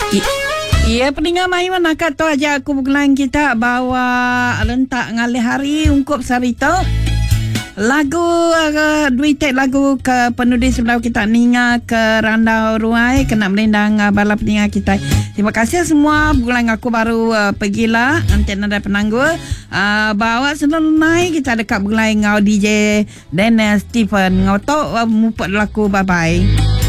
Ya, pendengar mai mana kata aja aku bukan kita bawa lentak ngalih hari ungkup sarita. Lagu duit lagu ke penulis sebelah kita Ninga ke Randau Ruai kena melindang bala pendengar kita. Terima kasih semua bulan aku baru pergilah antena ada penangguh bawa senang kita dekat bulan ngau DJ Dennis Stephen ngau tok muput laku bye bye.